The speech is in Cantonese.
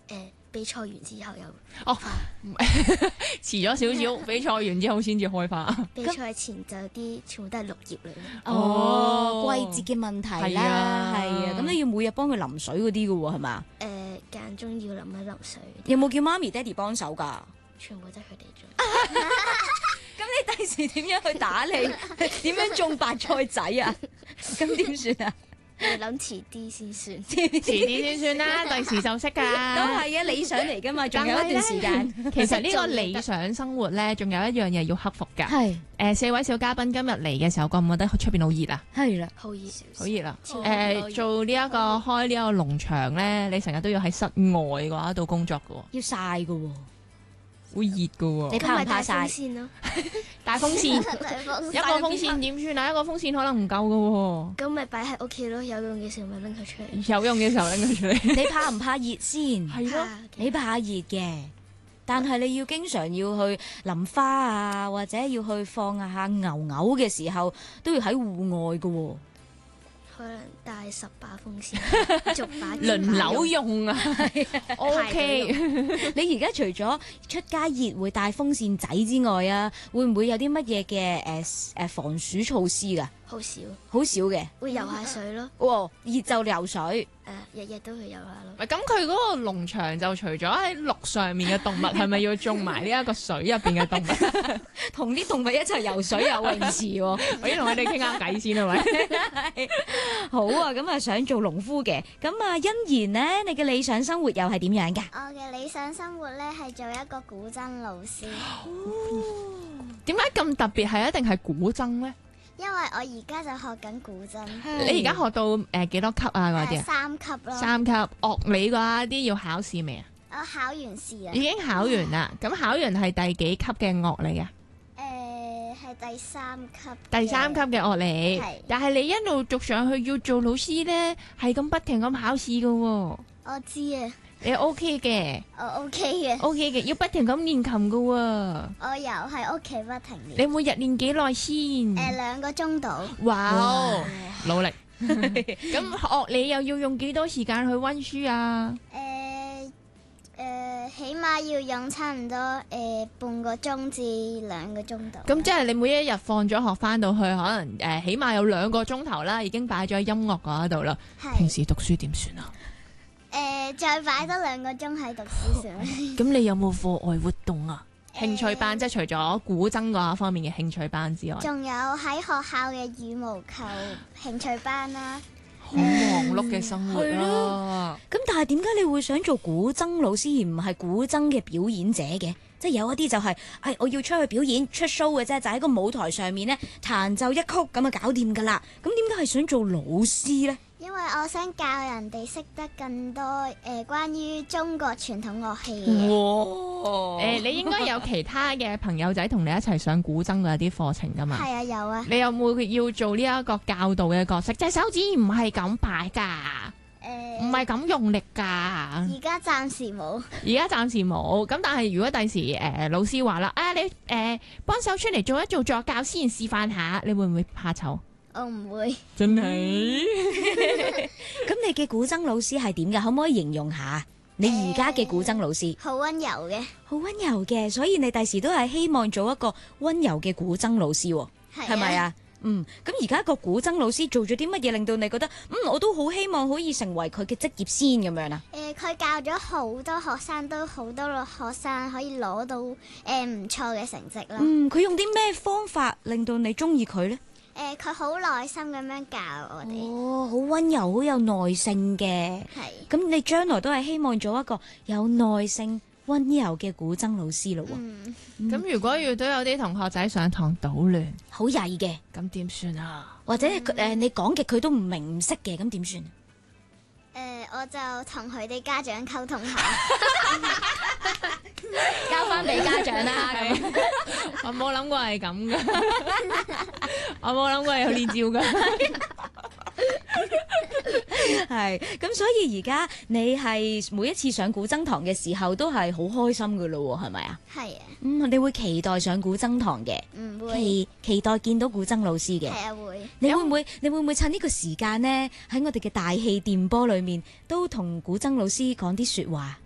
比賽完之後又哦花。 遲咗少少，比賽完之後先至開花。 比賽前就啲全部都係綠葉嚟嘅。 季節嘅問題啦， 係啊係啊，咁你要每日幫佢淋水嗰啲嘅喎，係嘛？ 間中要淋一淋水， 有冇叫媽咪爹哋幫手㗎？ 全部都係佢哋做。 咁你第時點樣去打理？點樣種白菜仔啊？咁點算啊？ 我諗遲啲先算。 遲啲先算啦，第時就識㗎。 都係嘅，理想嚟㗎嘛，仲有一段時間。 其實呢個理想生活咧，仲有一樣嘢要克服㗎。 係 4位小嘉賓今日嚟嘅時候，覺唔覺得出邊好熱啊？ 係啦， 好熱， 好熱啦！ 超熱做呢一個開呢一個農場咧，你成日都要喺室外嘅話度工作㗎喎， 要曬㗎喎。 會熱㗎喎。 你怕唔怕咁咪帶風曬？ 扇咯。 大風扇，一個風扇點算啊？一個風扇可能唔夠㗎咁咪擺喺屋企咯，有用嘅時候咪拎佢出嚟。 喎，有用嘅時候拎佢出嚟。 你怕唔怕熱先？ 係咯， 你怕熱嘅，但係你要經常要去淋花啊，或者要去放下牛嘅時候，都要喺戶外㗎喎。 可能帶10把風扇，逐把輪流用啊。OK， 你而家除咗出街熱會帶風扇仔之外啊，會唔會有啲乜嘢嘅防暑措施㗎？ 好少， 好少嘅。 會游下水咯。 哇！熱就游水， 日日都去游下咯。 咁佢嗰個農場就除咗喺陸上面嘅動物，係咪要種埋呢一個水入邊嘅動物？ 同啲動物一齊游水游泳池喎。 我要同佢哋傾下偈先係咪？ 好啊，咁啊想做農夫嘅，咁啊欣妍呢，你嘅理想生活又係點樣㗎？ 我嘅理想生活咧係做一個古箏老師， 點解咁特別係一定係古箏呢？ 因為我而家就學緊古箏， 你而家學到幾多級啊？嗰啲啊？ 3級咯。 3級樂理嘅話啲要考試未啊？ 我考完試啦已，經考完啦。咁考完係第幾級嘅樂理啊？ 係第3級。 第3級嘅樂理係。 但係你一路續上去要做老師呢，係咁不停咁考試㗎喎。 我知啊， 你 OK 嘅我 OK 嘅， ，OK 嘅，要不停咁練琴㗎喎。 我又喺屋企不停練。 你每日練幾耐先？ 2個鐘度， 哇哦，努力。咁樂理又要用幾多時間去溫書啊？ 起碼要用差唔多半個鐘至2個鐘度。 咁即係你每一日放咗學翻到去，可能起碼有2個鐘頭啦，已經擺咗喺音樂嗰度啦。平係時讀書點算啊？ 再擺多2個鐘喺讀書上。 咁你有冇課外活動啊？興趣班即係除咗古箏嗰方面嘅興趣班之外， 仲有喺學校嘅羽毛球興趣班啦。 好忙碌嘅生活啦。 咁但係點解你會想做古箏老師而唔係古箏嘅表演者嘅？即係有一啲就係、我要出去表演出 show 嘅啫，就喺個舞台上面咧彈奏一曲咁啊搞掂㗎啦。咁點解係想做老師呢？ 因為我想教人哋識得更多關於中國傳統樂器嘅。 哇！ 你應該有其他嘅朋友仔同你一齊上古箏嗰啲課程㗎嘛？ 係啊，有啊。 你有冇要做呢一個教導嘅角色？隻手指唔係咁擺㗎，唔係咁用力㗎。 而家暫時冇。 而家暫時冇。咁但係如果第時老師話啦，你幫手出嚟做一做助教先示範下，你會唔會怕醜？ 我唔會。 真係。 咁你嘅古箏老師係點㗎？可唔可以形容下你而家嘅古箏老師？ 好溫柔嘅。 好溫柔嘅，所以你第時都係希望做一個溫柔嘅古箏老師喎，係咪啊？咁而家個古箏老師做咗啲乜嘢令到你覺得我都好希望可以成為佢嘅職業先咁樣啊？ 佢教咗好多學生，都好多學生可以攞到唔錯嘅成績啦。 佢用啲咩方法令到你中意佢呢？ 佢好耐心咁樣教我哋。 哦，好溫柔，好有耐性嘅。 係。 咁你將來都係希望做一個有耐性、溫柔嘅古箏老師咯喎。 咁如果遇到有啲同學仔上堂搗亂， 好曳嘅， 咁點算啊？ 或者你講極佢都唔明唔識嘅，咁點算？ 我就同佢哋家長溝通下。 交翻俾家長啦。咁我冇諗過係咁噶，我冇諗過有呢招噶。 係咁，所以而家你係每一次上古箏堂嘅時候都係好開心噶咯，係咪啊？ 係啊。 你會期待上古箏堂嘅， 唔會。 期待見到古箏老師嘅。 係啊，會。 你會唔會趁呢個時間呢，喺我哋嘅大氣電波裏面都同古箏老師講啲說話？